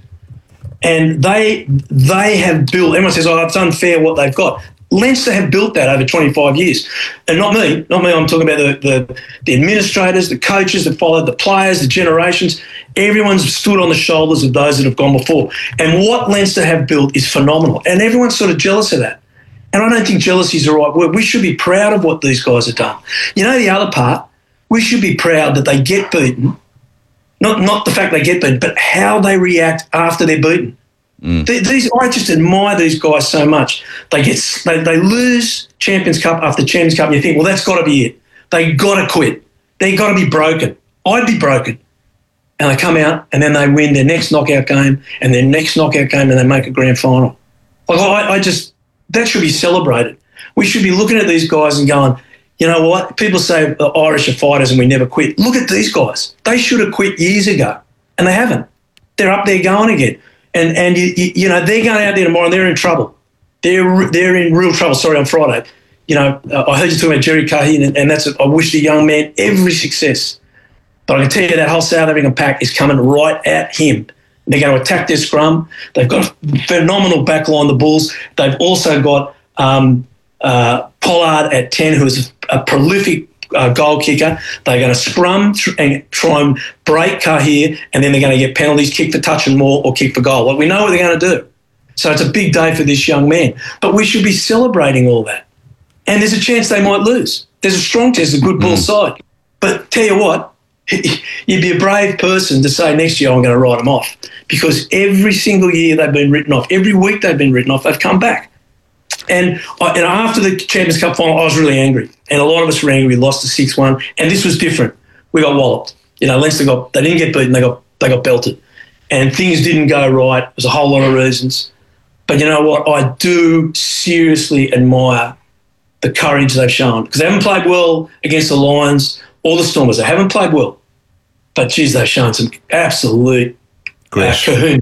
and they they have built. Everyone says, "Oh, it's unfair what they've got." Leinster have built that over twenty-five years, and not me, not me. I'm talking about the, the the administrators, the coaches that followed, the players, the generations. Everyone's stood on the shoulders of those that have gone before, and what Leinster have built is phenomenal. And everyone's sort of jealous of that. And I don't think jealousy is the right word. We should be proud of what these guys have done. You know, the other part, we should be proud that they get beaten. Not not the fact they get beaten, but how they react after they're beaten. Mm. These, I just admire these guys so much. They get they, they lose Champions Cup after Champions Cup, and you think, well, that's got to be it. They got to quit. They got to be broken. I'd be broken. And they come out, and then they win their next knockout game, and their next knockout game, and they make a grand final. Like I, I just that should be celebrated. We should be looking at these guys and going, you know what? People say the Irish are fighters and we never quit. Look at these guys. They should have quit years ago, and they haven't. They're up there going again. And and you, you, you know they're going out there tomorrow and they're in trouble. They're they're in real trouble. Sorry, on Friday, you know uh, I heard you talking about Jerry Cahill, and, and that's a, I wish the young man every success. But I can tell you that whole South African pack is coming right at him. They're going to attack their scrum. They've got a phenomenal backline, the Bulls. They've also got um, uh, Pollard at ten, who is a, a prolific uh, goal kicker. They're going to scrum th- and try and break Kahir, and then they're going to get penalties, kick for touch and more, or kick for goal. Well, we know what they're going to do. So it's a big day for this young man. But we should be celebrating all that. And there's a chance they might lose. There's a strong chance, a good Bull side. But tell you what, you'd be a brave person to say next year I'm going to write them off, because every single year they've been written off. Every week they've been written off. They've come back. And, I, and after the Champions Cup final, I was really angry. And a lot of us were angry. We lost to six one. And this was different. We got walloped. You know, Leinster got, they didn't get beaten. They got, they got belted. And things didn't go right. There's a whole lot of reasons. But you know what? I do seriously admire the courage they've shown, because they haven't played well against the Lions or the Stormers. They haven't played well. But, geez, they've shown some absolute uh, Grit. cahoon.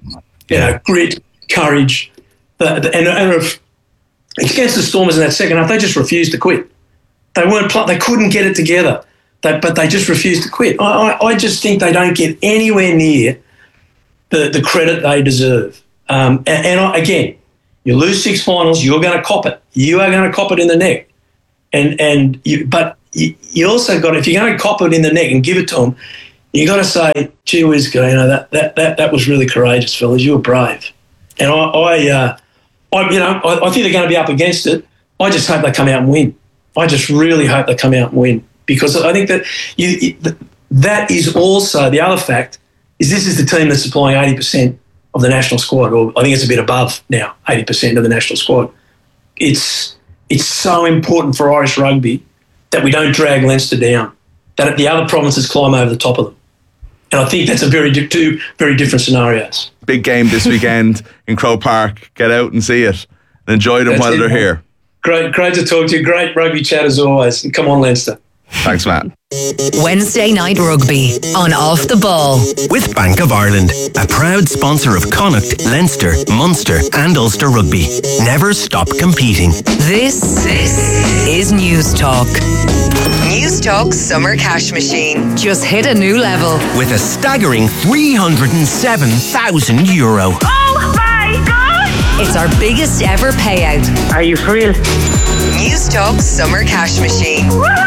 You know, grit, courage. The, the, and and if, against the Stormers in that second half, they just refused to quit. They weren't. Pl- they couldn't get it together. They, but they just refused to quit. I, I, I just think they don't get anywhere near the, the credit they deserve. Um, and and I, again, you lose six finals, you're going to cop it. You are going to cop it in the neck. And and you, but you, you also got, if you're going to cop it in the neck and give it to them, you got to say, gee whiz, you know, that that that that was really courageous, fellas. You were brave. And I, I, uh, I you know, I, I think they're going to be up against it. I just hope they come out and win. I just really hope they come out and win, because I think that you, that is also the other fact is this is the team that's supplying eighty percent of the national squad, or I think it's a bit above now, eighty percent of the national squad. It's it's so important for Irish rugby that we don't drag Leinster down, that the other provinces climb over the top of them. And I think that's a very di- two very different scenarios. Big game this weekend in Croke Park. Get out and see it and enjoy them that's while it, they're here. Great, great to talk to you. Great rugby chat as always. And come on, Leinster. Thanks, Matt. Wednesday Night Rugby on Off the Ball. With Bank of Ireland, a proud sponsor of Connacht, Leinster, Munster and Ulster Rugby. Never stop competing. This, this is News Talk. News Talk Summer Cash Machine just hit a new level. With a staggering three hundred seven thousand euro. Oh my God! It's our biggest ever payout. Are you for real? News Talk Summer Cash Machine.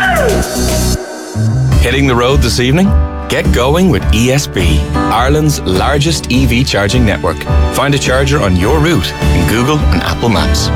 Woo! Hitting the road this evening? Get going with E S B, Ireland's largest E V charging network. Find a charger on your route in Google and Apple Maps.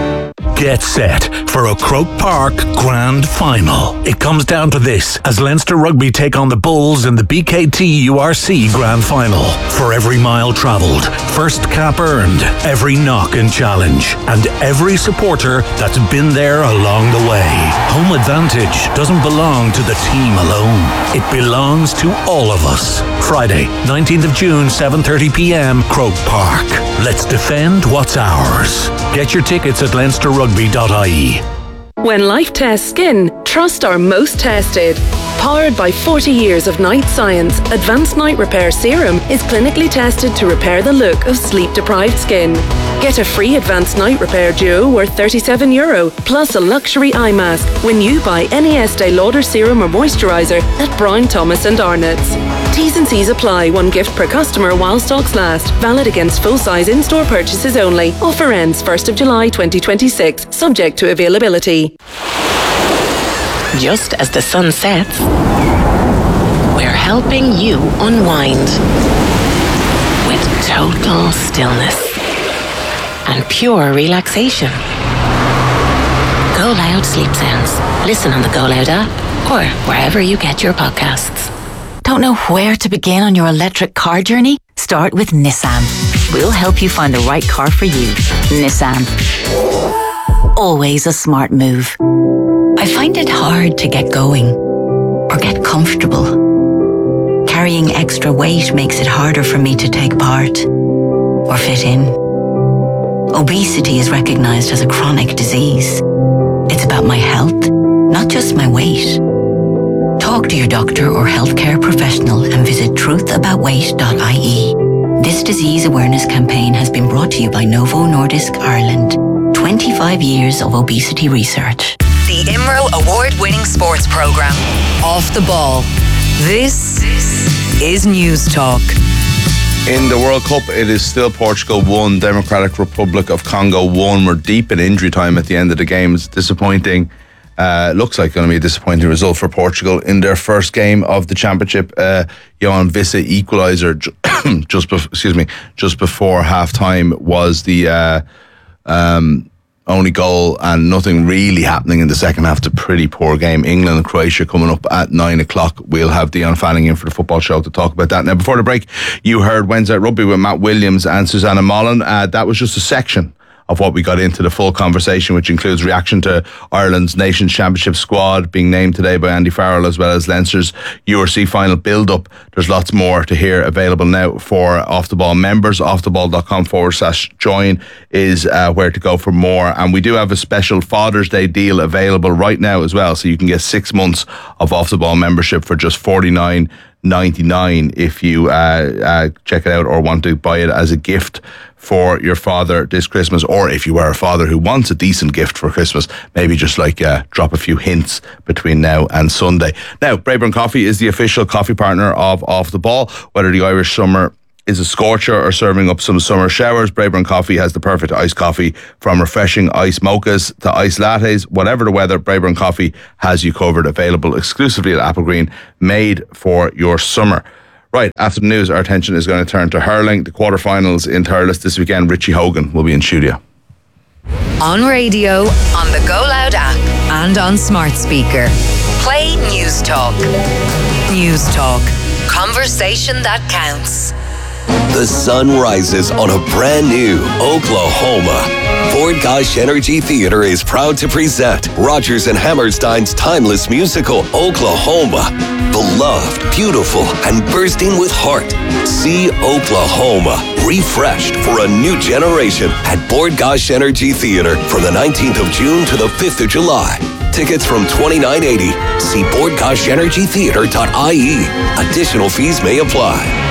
Get set for a Croke Park Grand Final. It comes down to this as Leinster Rugby take on the Bulls in the B K T U R C Grand Final. For every mile travelled, first cap earned, every knock and challenge, and every supporter that's been there along the way. Home advantage doesn't belong to the team alone. It belongs to all of us. Friday, nineteenth of June, seven thirty p.m, Croke Park. Let's defend what's ours. Get your tickets at leinster rugby dot I E. When life tests skin, trust our most tested. Powered by forty years of night science, Advanced Night Repair Serum is clinically tested to repair the look of sleep-deprived skin. Get a free Advanced Night Repair Duo worth thirty-seven euro, plus a luxury eye mask when you buy any Estee Lauder serum or moisturiser at Brian Thomas and Arnott's. T's and C's apply. One gift per customer while stocks last. Valid against full-size in-store purchases only. Offer ends first of July twenty twenty-six, subject to availability. Just as the sun sets, we're helping you unwind with total stillness and pure relaxation. Go Loud Sleep Sounds. Listen on the Go Loud app or wherever you get your podcasts. Don't know where to begin on your electric car journey? Start with Nissan. We'll help you find the right car for you. Nissan. Always a smart move. I find it hard to get going or get comfortable. Carrying extra weight makes it harder for me to take part or fit in. Obesity is recognized as a chronic disease. It's about my health, not just my weight. Talk to your doctor or healthcare professional and visit truth about weight dot I E. This disease awareness campaign has been brought to you by Novo Nordisk Ireland. twenty-five years of obesity research. The I M R O award-winning sports programme, Off the Ball. This is News Talk. In the World Cup, it is still Portugal one, Democratic Republic of Congo one. We're deep in injury time at the end of the game. It's disappointing. Uh, looks like going to be a disappointing result for Portugal in their first game of the championship. Uh, Johan Vissa equaliser just bef- excuse me just before half time was the uh, um, only goal, and nothing really happening in the second half. It's a pretty poor game. England and Croatia coming up at nine o'clock. We'll have Dion Fanning in for the football show to talk about that. Now, before the break, you heard Wednesday Rugby with Matt Williams and Susanna Mullen. Uh, that was just a section of what we got into the full conversation, which includes reaction to Ireland's Nations Championship squad being named today by Andy Farrell, as well as Leinster's U R C final build-up. There's lots more to hear available now for Off The Ball members. offtheball.com forward slash join is uh, where to go for more. And we do have a special Father's Day deal available right now as well, so you can get six months of Off The Ball membership for just forty-nine ninety-nine if you uh, uh, check it out or want to buy it as a gift for your father this Christmas, or if you are a father who wants a decent gift for Christmas, maybe just like uh, drop a few hints between now and Sunday. Now, Braeburn Coffee is the official coffee partner of Off the Ball. Whether the Irish summer is a scorcher or serving up some summer showers, Braeburn Coffee has the perfect iced coffee, from refreshing iced mochas to iced lattes. Whatever the weather, Braeburn Coffee has you covered. Available exclusively at Applegreen, made for your summer. Right, after the news, our attention is going to turn to hurling. The quarterfinals in Thurles this weekend. Richie Hogan will be in studio. On radio, on the Go Loud app, and on smart speaker. Play News Talk. News Talk. Conversation that counts. The sun rises on a brand new Oklahoma. Ford Gosh Energy Theatre is proud to present Rodgers and Hammerstein's timeless musical, Oklahoma. Beloved, beautiful, and bursting with heart. See Oklahoma, refreshed for a new generation at Ford Gosh Energy Theatre from the nineteenth of June to the fifth of July. Tickets from twenty-nine eighty. See ford gosh energy theatre dot I E. Additional fees may apply.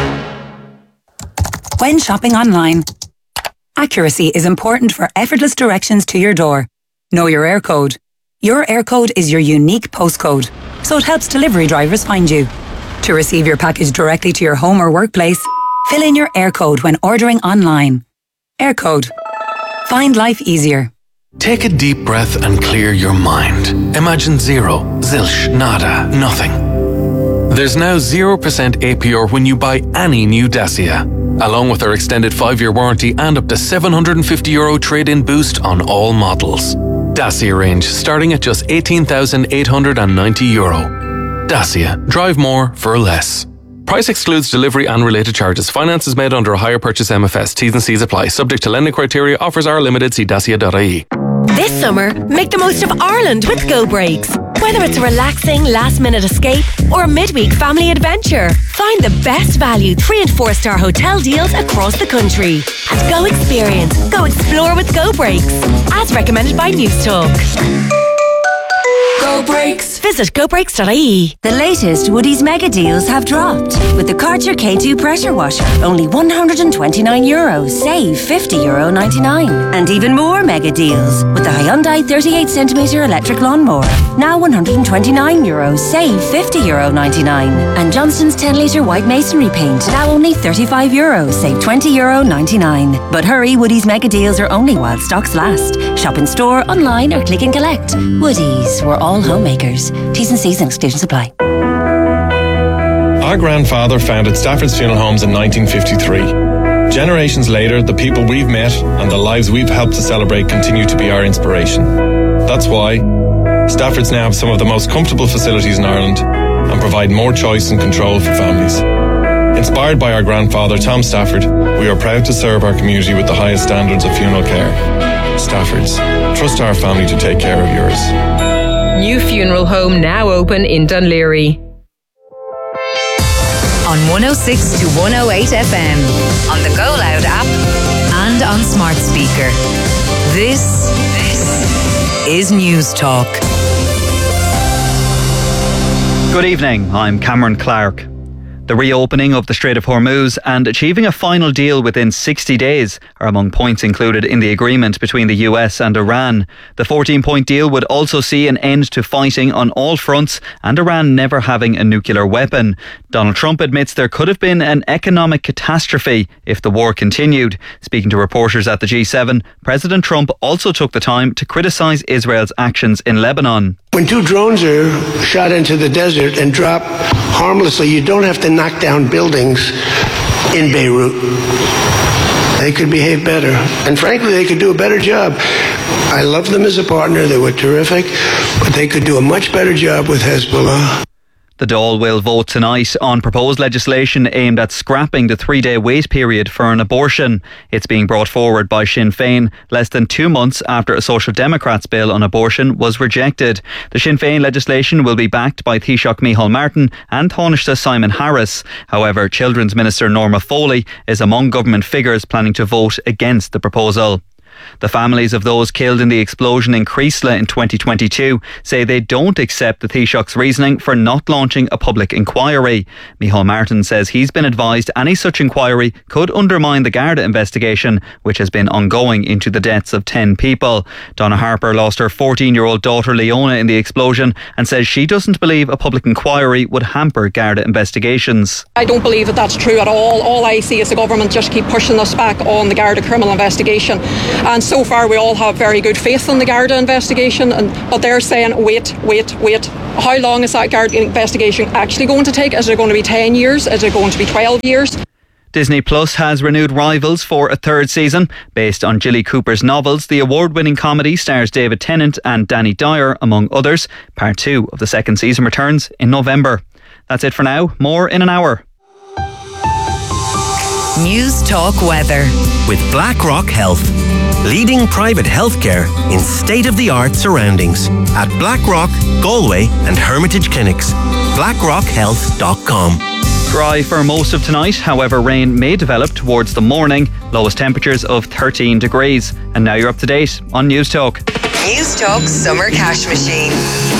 When shopping online, accuracy is important for effortless directions to your door. Know your air code. Your air code is your unique postcode, so it helps delivery drivers find you. To receive your package directly to your home or workplace, fill in your air code when ordering online. Air code. Find life easier. Take a deep breath and clear your mind. Imagine zero, zilch, nada, nothing. There's now zero percent A P R when you buy any new Dacia, along with our extended five-year warranty and up to seven hundred fifty euro trade-in boost on all models. Dacia range starting at just eighteen thousand eight hundred ninety euro. Dacia. Drive more for less. Price excludes delivery and related charges. Finance is made under a hire purchase M F S. T's and C's apply. Subject to lending criteria. Offers are limited. See dacia dot I E. This summer, make the most of Ireland with Go Breaks. Whether it's a relaxing last-minute escape or a midweek family adventure, find the best value three and four star hotel deals across the country. At Go Experience, go explore with Go Breaks, as recommended by News Talk. Go Breaks. Visit go breaks dot I E. The latest Woodies mega deals have dropped. With the Karcher K two pressure washer, only one hundred twenty-nine euros, save fifty euro ninety-nine. And even more mega deals with the Hyundai thirty-eight centimetre electric lawnmower, now one hundred twenty-nine euros, save fifty euro ninety-nine. And Johnston's ten litre white masonry paint, now only thirty-five euros, save twenty euro ninety-nine. But hurry, Woodies mega deals are only while stocks last. Shop in store, online or click and collect. Woodies, we're all homemakers. T's and C's and exclusions apply. Our grandfather founded Stafford's Funeral Homes in nineteen fifty-three. Generations later, the people we've met and the lives we've helped to celebrate continue to be our inspiration. That's why Stafford's now have some of the most comfortable facilities in Ireland and provide more choice and control for families. Inspired by our grandfather, Tom Stafford, we are proud to serve our community with the highest standards of funeral care. Stafford's. Trust our family to take care of yours. New funeral home now open in Dunleary. On one oh six to one oh eight F M, on the Go Loud app, and on smart speaker. This, this is News Talk. Good evening, I'm Cameron Clark. The reopening of the Strait of Hormuz and achieving a final deal within sixty days are among points included in the agreement between the U S and Iran. The fourteen-point deal would also see an end to fighting on all fronts and Iran never having a nuclear weapon. Donald Trump admits there could have been an economic catastrophe if the war continued. Speaking to reporters at the G seven, President Trump also took the time to criticise Israel's actions in Lebanon. When two drones are shot into the desert and drop harmlessly, you don't have to knock down buildings in Beirut. They could behave better. And frankly, they could do a better job. I love them as a partner. They were terrific. But they could do a much better job with Hezbollah. The Dáil will vote tonight on proposed legislation aimed at scrapping the three-day wait period for an abortion. It's being brought forward by Sinn Féin less than two months after a Social Democrats bill on abortion was rejected. The Sinn Féin legislation will be backed by Taoiseach Micheál Martin and Taoiseach Simon Harris. However, Children's Minister Norma Foley is among government figures planning to vote against the proposal. The families of those killed in the explosion in Creasla in twenty twenty-two say they don't accept the Taoiseach's reasoning for not launching a public inquiry. Micheál Martin says he's been advised any such inquiry could undermine the Garda investigation, which has been ongoing into the deaths of ten people. Donna Harper lost her fourteen-year-old daughter Leona in the explosion and says she doesn't believe a public inquiry would hamper Garda investigations. I don't believe that that's true at all. All I see is the government just keep pushing us back on the Garda criminal investigation, and so far we all have very good faith in the Garda investigation, and but they're saying wait, wait, wait. How long is that Garda investigation actually going to take? Is it going to be ten years? Is it going to be twelve years? Disney Plus has renewed Rivals for a third season. Based on Gilly Cooper's novels, the award-winning comedy stars David Tennant and Danny Dyer, among others. Part two of the second season returns in November. That's it for now. More in an hour. News Talk Weather. With BlackRock Health. Leading private healthcare in state-of-the-art surroundings. At BlackRock, Galway and Hermitage Clinics. blackrock health dot com. Dry for most of tonight, however rain may develop towards the morning. Lowest temperatures of thirteen degrees. And now you're up to date on News Talk. News Talk Summer Cash Machine.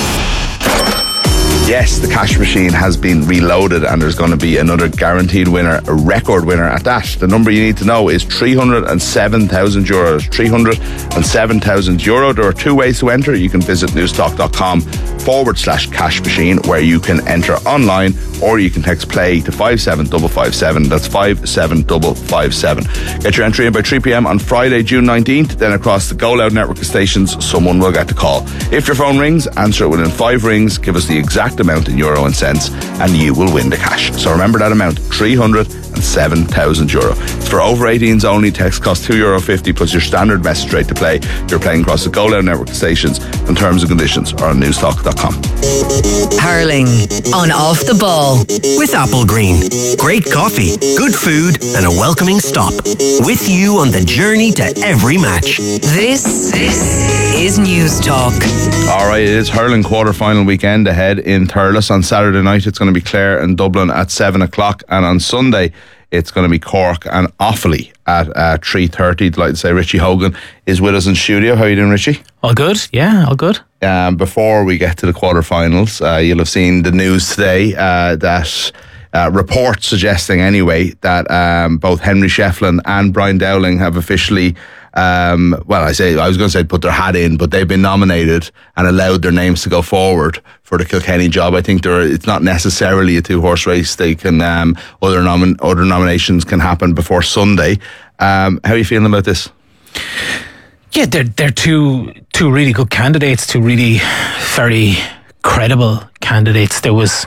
Yes, the cash machine has been reloaded and there's going to be another guaranteed winner, a record winner at that. The number you need to know is three hundred seven thousand euros. three hundred seven thousand euro. There are two ways to enter. You can visit newstalk.com forward slash cash machine where you can enter online, or you can text play to five seven five five seven. That's five seven five five seven. Get your entry in by three p.m. on Friday, June nineteenth. Then across the Go Loud network of stations, someone will get the call. If your phone rings, answer it within five rings. Give us the exact amount in euro and cents and you will win the cash. So remember that amount, three hundred seven thousand euro. It's for over eighteens only. Text costs two euro fifty plus your standard message rate to play. You're playing across the Go Loud network of stations, and terms and conditions are on newstalk dot com. Hurling on Off the Ball with Apple Green. Great coffee, good food and a welcoming stop. With you on the journey to every match. This, this is News Talk. Alright, it is hurling quarter-final weekend ahead in Thurles. On Saturday night it's going to be Clare and Dublin at seven o'clock, and on Sunday it's going to be Cork and Offaly at uh, three thirty. I'd like to say Richie Hogan is with us in studio. How are you doing, Richie? All good, yeah, all good. Um, before we get to the quarterfinals, uh, you'll have seen the news today uh, that uh, reports suggesting anyway that um, both Henry Shefflin and Brian Dowling have officially Um, well, I say I was going to say put their hat in, but they've been nominated and allowed their names to go forward for the Kilkenny job. I think there, it's not necessarily a two-horse race. They can um, other nomin- other nominations can happen before Sunday. Um, how are you feeling about this? Yeah, they're they're two two really good candidates, two really very credible candidates. There was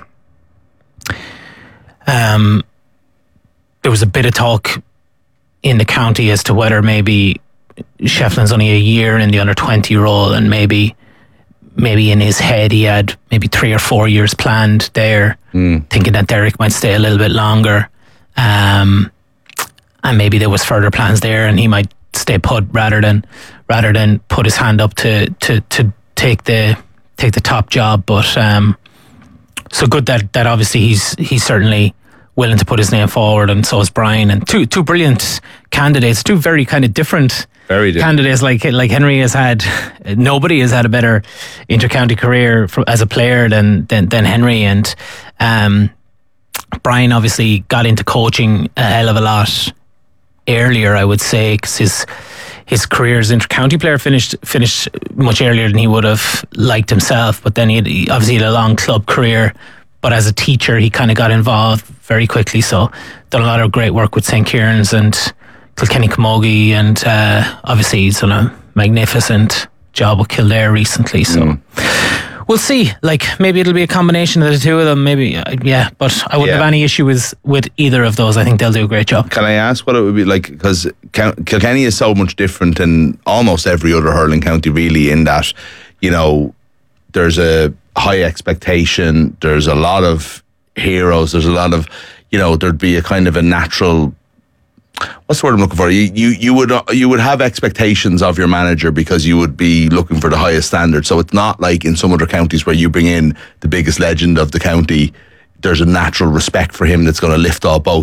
um there was a bit of talk in the county as to whether maybe Shefflin's only a year in the under twenty role, and maybe maybe in his head he had maybe three or four years planned there, mm. thinking that Derek might stay a little bit longer, um, and maybe there was further plans there, and he might stay put rather than rather than put his hand up to to, to take the take the top job. But um, so good that that obviously he's he's certainly willing to put his name forward, and so is Brian, and two two brilliant candidates, two very kind of different, very different. candidates. Like like Henry has had, nobody has had a better inter-county career for, as a player than than, than Henry, and um, Brian obviously got into coaching a hell of a lot earlier, I would say, because his his career as inter-county player finished finished much earlier than he would have liked himself. But then he, had, he obviously had a long club career. But as a teacher, he kind of got involved very quickly. So done a lot of great work with Saint Kieran's and Kilkenny Camogie, and uh, obviously he's done a magnificent job with Kildare recently. So mm. we'll see. Like maybe it'll be a combination of the two of them. Maybe uh, yeah. But I wouldn't yeah. have any issue with with either of those. I think they'll do a great job. Can I ask what it would be like? Because Kilkenny is so much different than almost every other hurling county, really, in that, you know, there's a high expectation, there's a lot of heroes, there's a lot of, you know, there'd be a kind of a natural, what's the word I'm looking for? You you you would you would have expectations of your manager because you would be looking for the highest standard. So it's not like in some other counties where you bring in the biggest legend of the county, there's a natural respect for him that's going to lift all boats.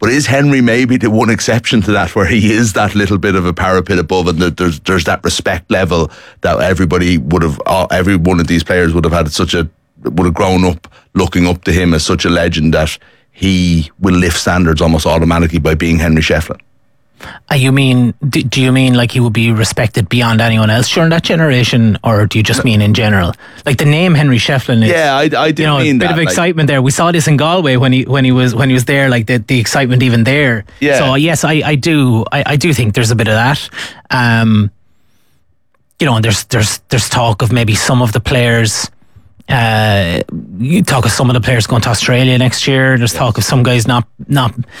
But is Henry maybe the one exception to that, where he is that little bit of a parapet above, and that there's there's that respect level that everybody would have, uh, every one of these players would have had such a, would have grown up looking up to him as such a legend, that he will lift standards almost automatically by being Henry Shefflin? Uh, you mean, do, do you mean like he would be respected beyond anyone else during that generation, or do you just mean in general? Like the name Henry Shefflin is, yeah, I, I did you know, mean a bit that, of like, excitement there. We saw this in Galway when he when he was when he was there, like the, the excitement even there. Yeah. So yes, I, I do I, I do think there's a bit of that. Um, you know, and there's there's there's talk of maybe some of the players. Uh, you talk of some of the players going to Australia next year. There's talk of some guys not not